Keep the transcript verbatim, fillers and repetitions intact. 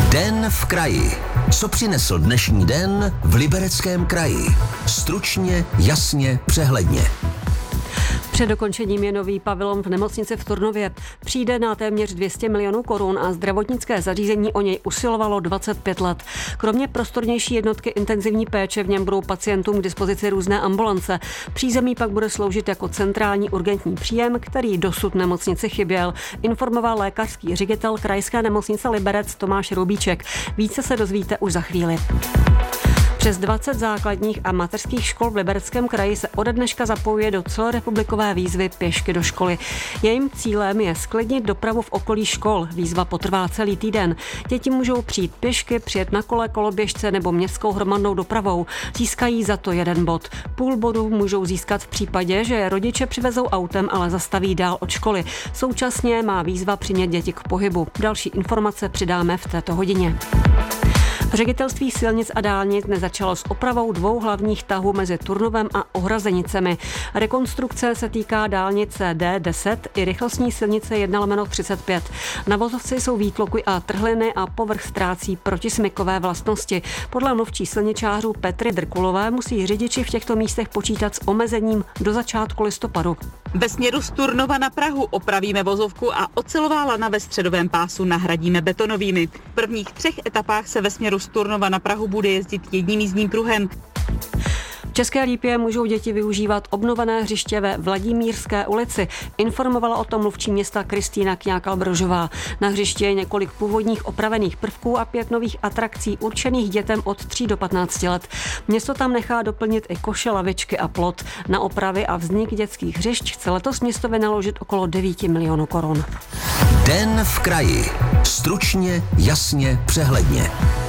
Den v kraji. Co přinesl dnešní den v Libereckém kraji? Stručně, jasně, přehledně. Před dokončením je nový pavilon v nemocnici v Turnově. Přijde na téměř dvě stě milionů korun a zdravotnické zařízení o něj usilovalo dvacet pět let. Kromě prostornější jednotky intenzivní péče v něm budou pacientům k dispozici různé ambulance. Přízemí pak bude sloužit jako centrální urgentní příjem, který dosud nemocnici chyběl, informoval lékařský ředitel krajské nemocnice Liberec Tomáš Rubíček. Více se dozvíte už za chvíli. Přes dvacet základních a mateřských škol v Libereckém kraji se ode dneška zapojuje do celorepublikové výzvy Pěšky do školy. Jejím cílem je zklidnit dopravu v okolí škol. Výzva potrvá celý týden. Děti můžou přijít pěšky, přijet na kole, koloběžce nebo městskou hromadnou dopravou. Získají za to jeden bod. Půl bodu můžou získat v případě, že rodiče přivezou autem, ale zastaví dál od školy. Současně má výzva přimět děti k pohybu. Další informace přidáme v této hodině. Ředitelství silnic a dálnic nezačalo s opravou dvou hlavních tahů mezi Turnovem a Ohrazenicemi. Rekonstrukce se týká dálnice D deset i rychlostní silnice jedna lomeno třicet pět. Na vozovci jsou výtloky a trhliny a povrch ztrácí protismykové vlastnosti. Podle mluvčí silničářů Petry Drkulové musí řidiči v těchto místech počítat s omezením do začátku listopadu. Ve směru z Turnova na Prahu opravíme vozovku a ocelová lana ve středovém pásu nahradíme betonovými. V prvních třech etapách se ve směru z Turnova na Prahu bude jezdit jedním jízdním pruhem. V České Lípě můžou děti využívat obnovené hřiště ve Vladimírské ulici. Informovala o tom mluvčí města Kristýna Kňákal-Brožová. Na hřišti je několik původních opravených prvků a pět nových atrakcí určených dětem od tří do patnácti let. Město tam nechá doplnit i koše, lavičky a plot. Na opravy a vznik dětských hřišť chce letos město vynaložit okolo devět milionů korun. Den v kraji. Stručně, jasně, přehledně.